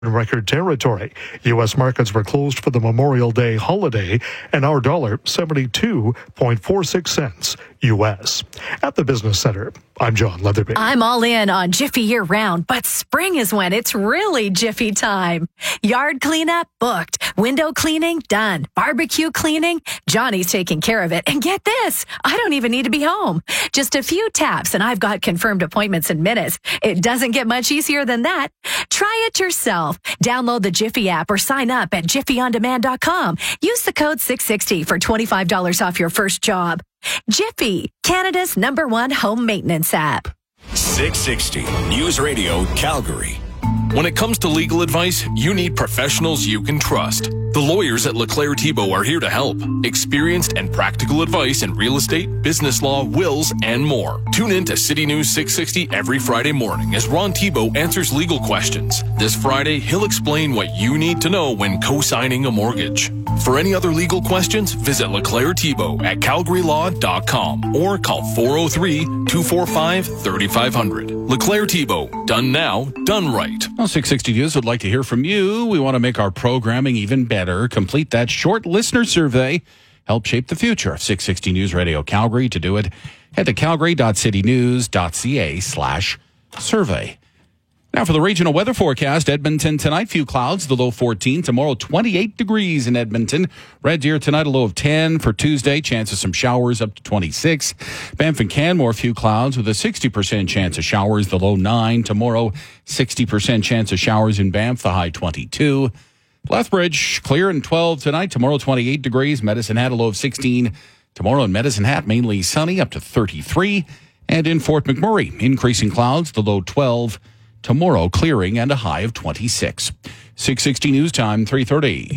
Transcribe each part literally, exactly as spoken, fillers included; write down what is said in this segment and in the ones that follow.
record territory. U S markets were closed for the Memorial Day holiday, and our dollar seventy-two point four six cents U S. At the Business Center, I'm John Leatherby. I'm all in on Jiffy year-round, but spring is when it's really Jiffy time. Yard cleanup? Booked. Window cleaning? Done. Barbecue cleaning? Johnny's taking care of it. And get this, I don't even need to be home. Just a few taps and I've got confirmed appointments in minutes. It doesn't get much easier than that. Try it yourself. Download the Jiffy app or sign up at jiffy on demand dot com. Use the code six sixty for twenty-five dollars off your first job. Jiffy, Canada's number one home maintenance app. six sixty News Radio Calgary. When it comes to legal advice, you need professionals you can trust. The lawyers at LeClaire Thibault are here to help. Experienced and practical advice in real estate, business law, wills, and more. Tune in to City News six sixty every Friday morning as Ron Thibault answers legal questions. This Friday, he'll explain what you need to know when co-signing a mortgage. For any other legal questions, visit LeClaire Thibault at calgary law dot com or call four oh three, two four five, three five zero zero. LeClaire Thibault. Done now, done right. Well, six sixty News would like to hear from you. We want to make our programming even better. Complete that short listener survey. Help shape the future of six sixty News Radio Calgary. To do it, head to calgary dot city news dot c a slash survey. Now for the regional weather forecast. Edmonton tonight, few clouds, the low fourteen. Tomorrow, twenty-eight degrees in Edmonton. Red Deer tonight, a low of ten. For Tuesday, chance of some showers up to twenty-six. Banff and Canmore, few clouds with a sixty percent chance of showers, the low nine. Tomorrow, sixty percent chance of showers in Banff, the high twenty-two. Lethbridge, clear and twelve tonight. Tomorrow, twenty-eight degrees. Medicine Hat, a low of sixteen. Tomorrow in Medicine Hat, mainly sunny, up to thirty-three. And in Fort McMurray, increasing clouds, the low twelve. Tomorrow, clearing and a high of twenty-six. six sixty News Time, three thirty.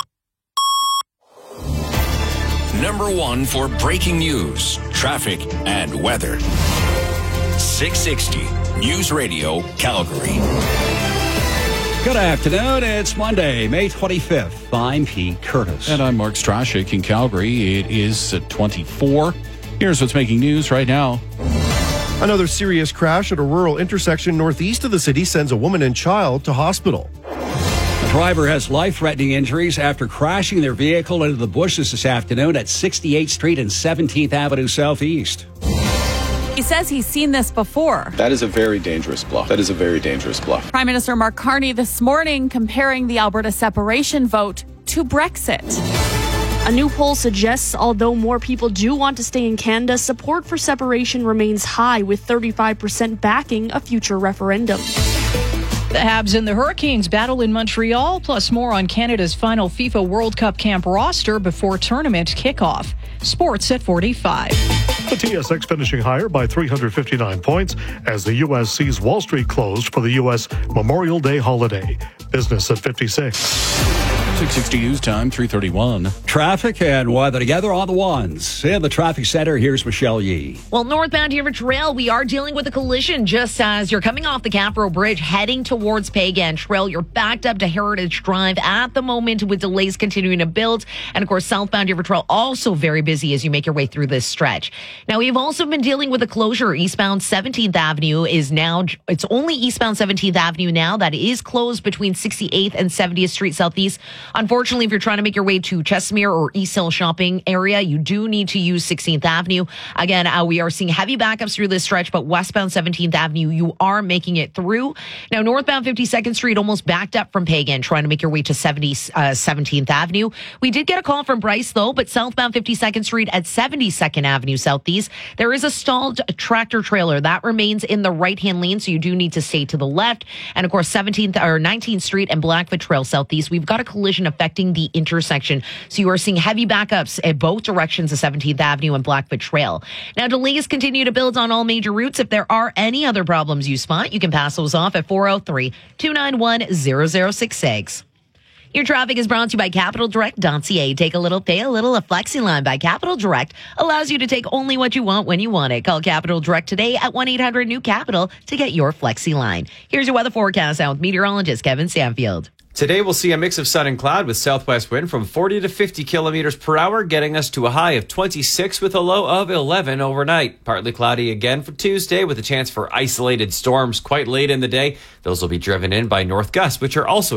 Number one for breaking news, traffic, and weather. six sixty News Radio Calgary. Good afternoon. It's Monday, May twenty-fifth. I'm Pete Curtis. And I'm Mark Strashik in Calgary. It is at twenty-four. Here's what's making news right now. Another serious crash at a rural intersection northeast of the city sends a woman and child to hospital. The driver has life-threatening injuries after crashing their vehicle into the bushes this afternoon at sixty-eighth Street and seventeenth Avenue Southeast. He says he's seen this before. That is a very dangerous bluff. That is a very dangerous bluff. Prime Minister Mark Carney this morning comparing the Alberta separation vote to Brexit. A new poll suggests although more people do want to stay in Canada, support for separation remains high, with thirty-five percent backing a future referendum. The Habs and the Hurricanes battle in Montreal, plus more on Canada's final FIFA World Cup camp roster before tournament kickoff. Sports at forty-five. The T S X finishing higher by three hundred fifty-nine points as the U S sees Wall Street closed for the U S Memorial Day holiday. Business at fifty-six. six sixty News Time, three thirty-one. Traffic and weather together on the ones. In the traffic center, here's Michelle Yee. Well, northbound Heritage Trail, we are dealing with a collision just as you're coming off the Capro Bridge heading towards Pagan Trail. You're backed up to Heritage Drive at the moment with delays continuing to build. And of course, southbound Heritage Trail also very busy as you make your way through this stretch. Now, we've also been dealing with a closure. Eastbound seventeenth Avenue is now, it's only eastbound seventeenth Avenue now that is closed between sixty-eighth and seventieth Street Southeast. Unfortunately, if you're trying to make your way to Chesimere or East Hill shopping area, you do need to use sixteenth Avenue. Again, uh, we are seeing heavy backups through this stretch, but westbound seventeenth Avenue, you are making it through. Now, northbound fifty-second Street almost backed up from Pagan, trying to make your way to seventy, uh, seventeenth Avenue. We did get a call from Bryce, though, but southbound fifty-second Street at seventy-second Avenue Southeast, there is a stalled tractor trailer that remains in the right-hand lane, so you do need to stay to the left. And of course, seventeenth or nineteenth Street and Blackfoot Trail Southeast, we've got a collision affecting the intersection. So you are seeing heavy backups at both directions of seventeenth Avenue and Blackfoot Trail. Now, delays continue to build on all major routes. If there are any other problems you spot, you can pass those off at four oh three, two nine one, zero zero six six. Your traffic is brought to you by capital direct dot c a. Take a little, pay a little. A FlexiLine by Capital Direct allows you to take only what you want when you want it. Call Capital Direct today at one eight hundred new capital to get your FlexiLine. Here's your weather forecast out with meteorologist Kevin Stanfield. Today we'll see a mix of sun and cloud with southwest wind from forty to fifty kilometers per hour, getting us to a high of twenty-six with a low of eleven overnight. Partly cloudy again for Tuesday with a chance for isolated storms quite late in the day. Those will be driven in by north gusts, which are also